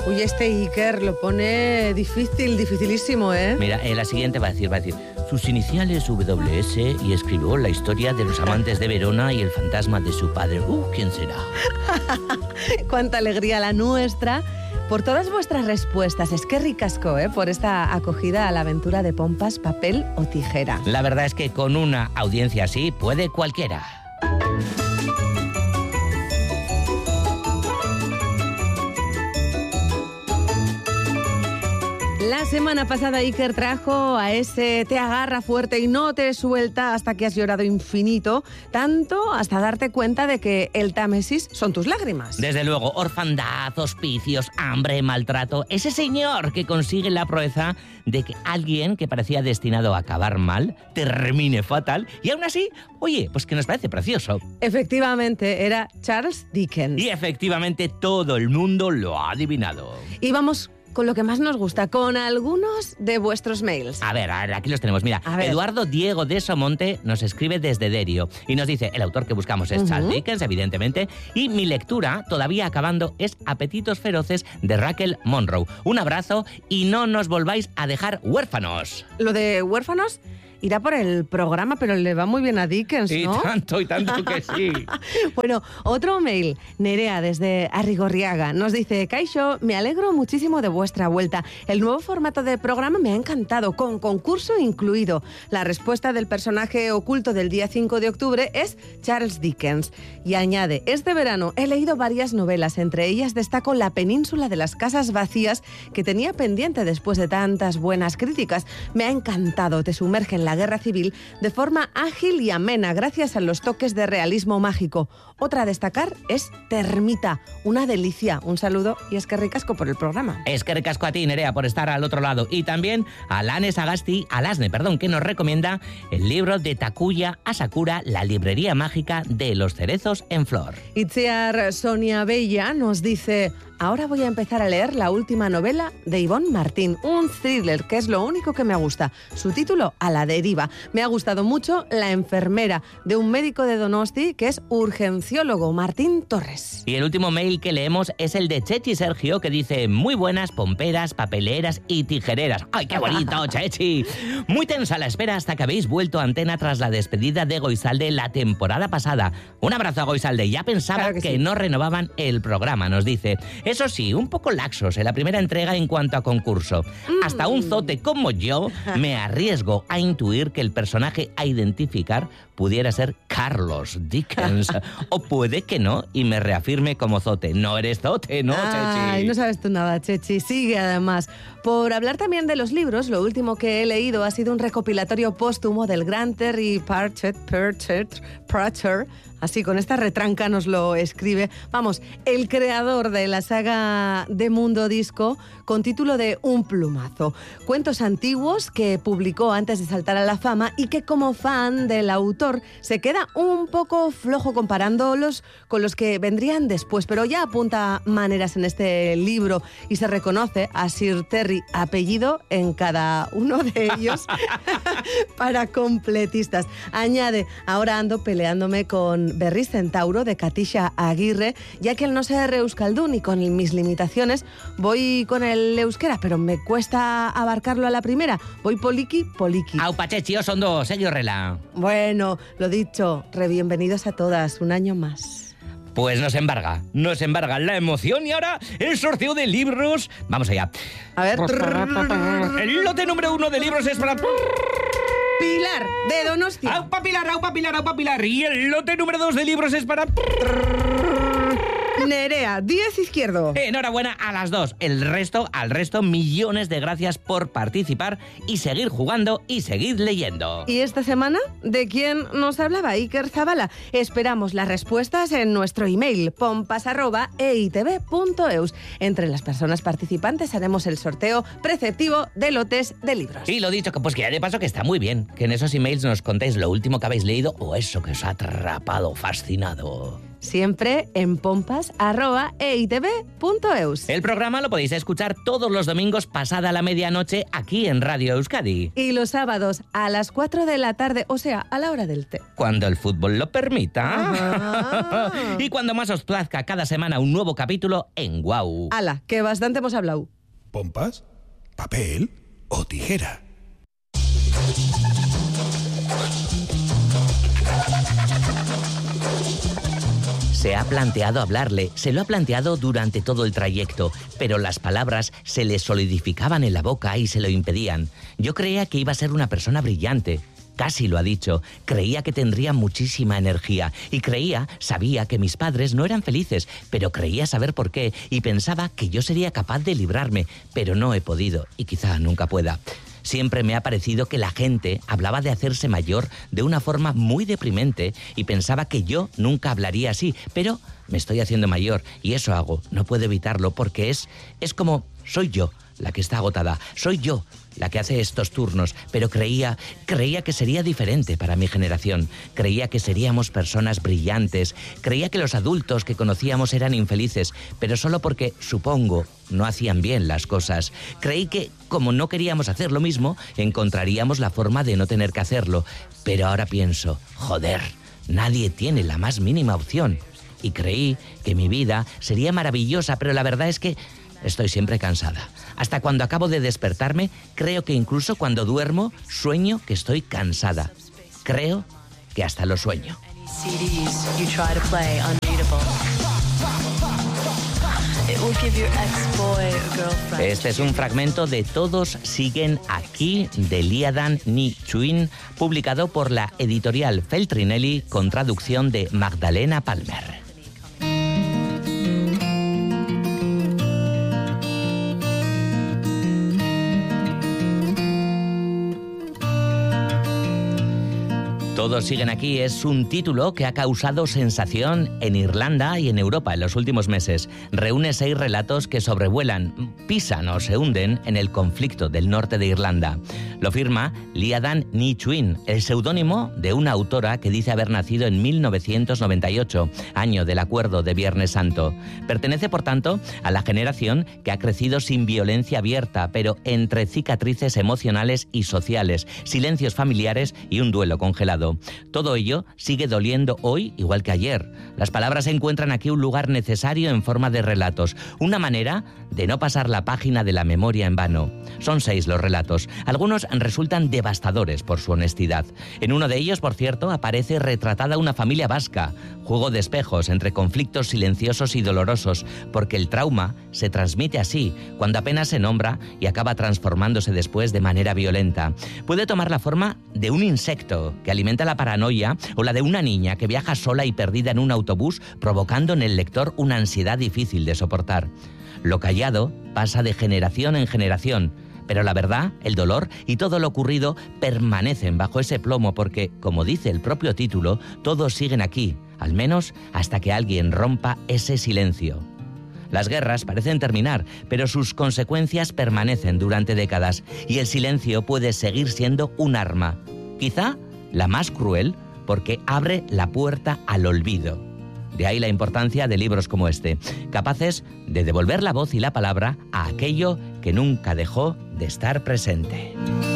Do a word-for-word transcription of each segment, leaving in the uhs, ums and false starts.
Uy, este Iker lo pone difícil, dificilísimo, ¿eh? Mira, eh, la siguiente va a decir, va a decir, sus iniciales W S y escribió la historia de los amantes de Verona y el fantasma de su padre. Uh, ¿quién será? Cuánta alegría la nuestra por todas vuestras respuestas. Es que ricasco, ¿eh? Por esta acogida a la aventura de pompas, papel o tijera. La verdad es que con una audiencia así puede cualquiera. La semana pasada Iker trajo a ese te agarra fuerte y no te suelta hasta que has llorado infinito, tanto hasta darte cuenta de que el Támesis son tus lágrimas. Desde luego, orfandad, hospicios, hambre, maltrato. Ese señor que consigue la proeza de que alguien que parecía destinado a acabar mal termine fatal y aún así, oye, pues que nos parece precioso. Efectivamente, era Charles Dickens. Y efectivamente todo el mundo lo ha adivinado. Y vamos con lo que más nos gusta, con algunos de vuestros mails. A ver, a ver, aquí los tenemos. Mira, Eduardo Diego de Somonte nos escribe desde Derio y nos dice, el autor que buscamos es uh-huh. Charles Dickens, evidentemente, y mi lectura, todavía acabando, es Apetitos feroces de Raquel Monroe. Un abrazo y no nos volváis a dejar huérfanos. Lo de huérfanos irá por el programa, pero le va muy bien a Dickens, ¿no? Y tanto, y tanto que sí. Bueno, otro mail. Nerea, desde Arrigorriaga, nos dice, Kaixo, me alegro muchísimo de vuestra vuelta. El nuevo formato de programa me ha encantado, con concurso incluido. La respuesta del personaje oculto del día cinco de octubre es Charles Dickens. Y añade, este verano he leído varias novelas, entre ellas destaco La península de las casas vacías, que tenía pendiente después de tantas buenas críticas. Me ha encantado, te sumerge en la guerra civil de forma ágil y amena gracias a los toques de realismo mágico. Otra a destacar es Termita, una delicia. Un saludo y es que ricasco por el programa. Es que ricasco a ti, Nerea, por estar al otro lado. Y también a Lanes Agasti, Alasne, perdón, que nos recomienda el libro de Takuya Asakura, La librería mágica de los cerezos en flor. Itziar Sonia Bella nos dice, ahora voy a empezar a leer la última novela de Ivonne Martín, un thriller que es lo único que me gusta. Su título, A la deriva. Me ha gustado mucho La enfermera, de un médico de Donosti que es urgenciólogo, Martín Torres. Y el último mail que leemos es el de Chechi Sergio, que dice, muy buenas pomperas, papeleras y tijereras. ¡Ay, qué bonito, Chechi! Muy tensa la espera hasta que habéis vuelto a antena tras la despedida de Goizalde la temporada pasada. Un abrazo a Goizalde. Ya pensaba claro que, que sí. no renovaban el programa, nos dice. Eso sí, un poco laxos en la primera entrega en cuanto a concurso. Mm. Hasta un zote como yo me arriesgo a intuir que el personaje a identificar pudiera ser Carlos Dickens. O puede que no, y me reafirme como zote. No eres zote, ¿no, Chechi? Ay, no sabes tú nada, Chechi. Sigue, además. Por hablar también de los libros, lo último que he leído ha sido un recopilatorio póstumo del gran Terry Pratchett, Pratchett, Pratchett, así con esta retranca nos lo escribe, vamos, el creador de la saga de Mundo Disco, con título de Un plumazo. Cuentos antiguos que publicó antes de saltar a la fama y que como fan del autor se queda un poco flojo comparándolos con los que vendrían después, pero ya apunta maneras en este libro y se reconoce a Sir Terry apellido en cada uno de ellos para completistas. Añade, ahora ando peleándome con Berriz Centauro de Katisha Aguirre, ya que él no sé euskaldún y con mis limitaciones voy con el euskera, pero me cuesta abarcarlo a la primera. Voy poliki, poliki. Au, Pachechi, os son dos, seguí horrela. Bueno, lo dicho, rebienvenidos a todas, un año más. Pues nos embarga, nos embarga la emoción y ahora el sorteo de libros. Vamos allá. A ver. El lote número uno de libros es para Pilar, de Donostia. Aupa Pilar, aupa Pilar, aupa Pilar. Y el lote número dos de libros es para Nerea, diez izquierdo. Enhorabuena a las dos. El resto, al resto, millones de gracias por participar y seguir jugando y seguir leyendo. ¿Y esta semana? ¿De quién nos hablaba Iker Zabala? Esperamos las respuestas en nuestro email pompas arroba e i te ve punto eus. Entre las personas participantes haremos el sorteo preceptivo de lotes de libros. Y lo dicho, que pues que ya de paso que está muy bien, que en esos emails nos contéis lo último que habéis leído o eso que os ha atrapado, fascinado. siempre en pompas arroba e i te be punto eus. El programa lo podéis escuchar todos los domingos pasada la medianoche aquí en Radio Euskadi. Y los sábados a las cuatro de la tarde, o sea, a la hora del té. Cuando el fútbol lo permita. Y cuando más os plazca, cada semana un nuevo capítulo en Guau. ¡Hala, que bastante hemos hablado! ¿Pompas? ¿Papel? ¿O tijera? Se ha planteado hablarle, se lo ha planteado durante todo el trayecto, pero las palabras se le solidificaban en la boca y se lo impedían. Yo creía que iba a ser una persona brillante. Casi lo ha dicho. Creía que tendría muchísima energía y creía, sabía que mis padres no eran felices, pero creía saber por qué y pensaba que yo sería capaz de librarme, pero no he podido y quizá nunca pueda. Siempre me ha parecido que la gente hablaba de hacerse mayor de una forma muy deprimente y pensaba que yo nunca hablaría así, pero me estoy haciendo mayor y eso hago, no puedo evitarlo porque es, es como soy yo la que está agotada, soy yo la que hace estos turnos, pero creía, creía que sería diferente para mi generación, creía que seríamos personas brillantes, creía que los adultos que conocíamos eran infelices, pero solo porque, supongo, no hacían bien las cosas. Creí que, como no queríamos hacer lo mismo, encontraríamos la forma de no tener que hacerlo, pero ahora pienso, joder, nadie tiene la más mínima opción. Y creí que mi vida sería maravillosa, pero la verdad es que estoy siempre cansada. Hasta cuando acabo de despertarme, creo que incluso cuando duermo, sueño que estoy cansada. Creo que hasta lo sueño. Este es un fragmento de Todos siguen aquí, de Liadan Ni Chuin, publicado por la editorial Feltrinelli con traducción de Magdalena Palmer. Todos siguen aquí es un título que ha causado sensación en Irlanda y en Europa en los últimos meses. Reúne seis relatos que sobrevuelan, pisan o se hunden en el conflicto del norte de Irlanda. Lo firma Liadan Ni Chuin, el seudónimo de una autora que dice haber nacido en mil novecientos noventa y ocho, año del acuerdo de Viernes Santo. Pertenece, por tanto, a la generación que ha crecido sin violencia abierta, pero entre cicatrices emocionales y sociales, silencios familiares y un duelo congelado. Todo ello sigue doliendo hoy igual que ayer. Las palabras encuentran aquí un lugar necesario en forma de relatos, una manera de no pasar la página de la memoria en vano. Son seis los relatos. Algunos resultan devastadores por su honestidad. En uno de ellos, por cierto, aparece retratada una familia vasca, juego de espejos entre conflictos silenciosos y dolorosos, porque el trauma se transmite así, cuando apenas se nombra y acaba transformándose después de manera violenta. Puede tomar la forma de un insecto que alimenta la paranoia o la de una niña que viaja sola y perdida en un autobús, provocando en el lector una ansiedad difícil de soportar. Lo callado pasa de generación en generación, pero la verdad, el dolor y todo lo ocurrido permanecen bajo ese plomo porque, como dice el propio título, todos siguen aquí, al menos hasta que alguien rompa ese silencio. Las guerras parecen terminar, pero sus consecuencias permanecen durante décadas y el silencio puede seguir siendo un arma, quizá la más cruel porque abre la puerta al olvido. De ahí la importancia de libros como este, capaces de devolver la voz y la palabra a aquello que nunca dejó de estar presente.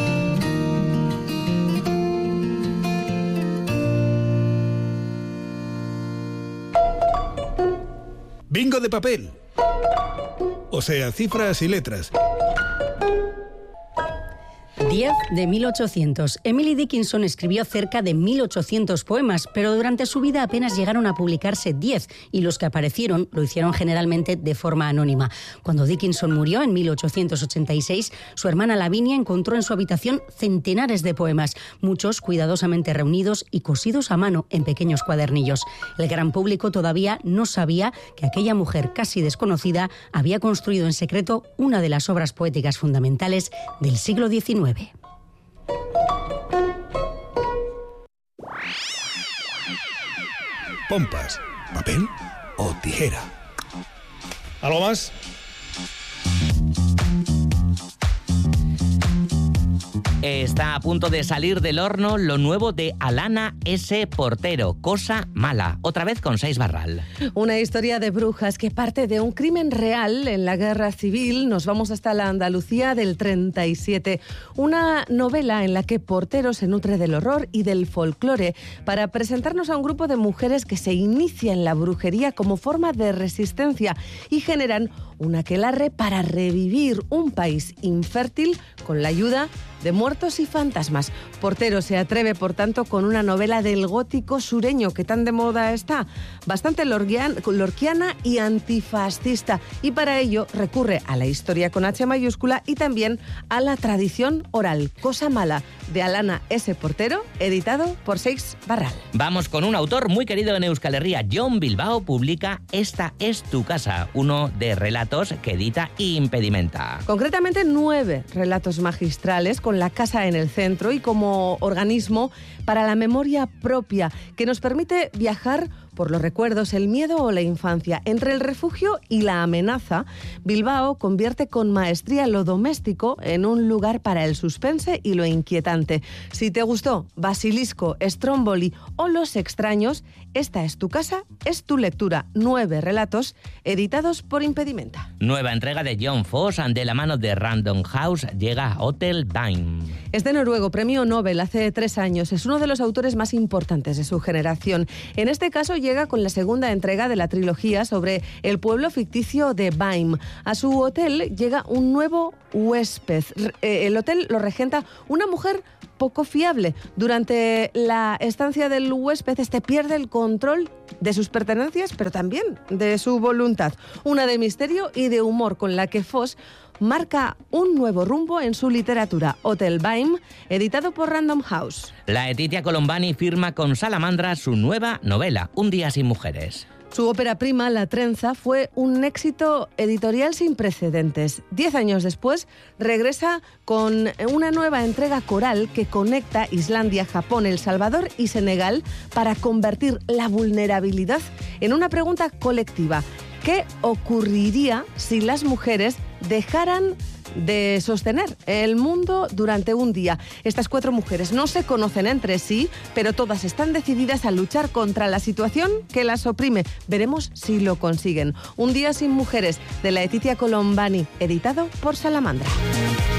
Bingo de papel. O sea, cifras y letras. diez de mil ochocientos. Emily Dickinson escribió cerca de mil ochocientos poemas, pero durante su vida apenas llegaron a publicarse diez, y los que aparecieron lo hicieron generalmente de forma anónima. Cuando Dickinson murió en mil ochocientos ochenta y seis, su hermana Lavinia encontró en su habitación centenares de poemas, muchos cuidadosamente reunidos y cosidos a mano en pequeños cuadernillos. El gran público todavía no sabía que aquella mujer casi desconocida había construido en secreto una de las obras poéticas fundamentales del siglo diecinueve. Pompas, papel o tijera. ¿Algo más? Está a punto de salir del horno lo nuevo de Alana S. Portero, Cosa Mala, otra vez con Seis Barral. Una historia de brujas que parte de un crimen real en la Guerra Civil. Nos vamos hasta la Andalucía del treinta y siete. Una novela en la que Portero se nutre del horror y del folclore para presentarnos a un grupo de mujeres que se inicia en la brujería como forma de resistencia y generan un aquelarre para revivir un país infértil con la ayuda de muertos y fantasmas. Portero se atreve, por tanto, con una novela del gótico sureño que tan de moda está, bastante lorquian, lorquiana y antifascista, y para ello recurre a la historia con H mayúscula y también a la tradición oral. Cosa Mala, de Alana S. Portero, editado por Seis Barral. Vamos con un autor muy querido en Euskal Herria. Jon Bilbao publica Esta es tu casa, uno de relatos que edita Impedimenta. Concretamente nueve relatos magistrales con la casa en el centro y como organismo para la memoria propia que nos permite viajar por los recuerdos, el miedo o la infancia. Entre el refugio y la amenaza, Bilbao convierte con maestría lo doméstico en un lugar para el suspense y lo inquietante. Si te gustó Basilisco, Stromboli o Los extraños, esta es tu casa, es tu lectura. Nueve relatos editados por Impedimenta. Nueva entrega de John Foss de la mano de Random House llega a Hotel Bain. Este noruego, premio Nobel hace tres años, es uno de los autores más importantes de su generación. En este caso llega con la segunda entrega de la trilogía sobre el pueblo ficticio de Baim. A su hotel llega un nuevo huésped. El hotel lo regenta una mujer poco fiable. Durante la estancia del huésped, este pierde el control de sus pertenencias, pero también de su voluntad. Una de misterio y de humor con la que Foss marca un nuevo rumbo en su literatura. Hotel Baim, editado por Random House. La Letitia Colombani firma con Salamandra su nueva novela, Un día sin mujeres. Su ópera prima, La trenza, fue un éxito editorial sin precedentes. Diez años después, regresa con una nueva entrega coral que conecta Islandia, Japón, El Salvador y Senegal para convertir la vulnerabilidad en una pregunta colectiva. ¿Qué ocurriría si las mujeres dejaran de sostener el mundo durante un día? Estas cuatro mujeres no se conocen entre sí, pero todas están decididas a luchar contra la situación que las oprime. Veremos si lo consiguen. Un día sin mujeres, de la Letitia Colombani, editado por Salamandra.